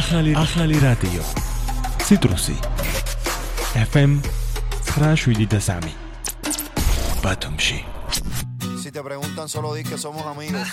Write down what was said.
ახალი რადიო ციტრუსი FM 973 ბათუმში Si te preguntan, solo di que somos amigos.